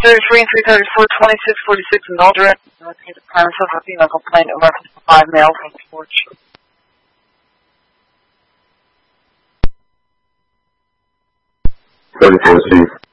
333 and 334, 2646 in all directions. Investigate the premise of a female complaint in reference to 5 males on the porch. Chief.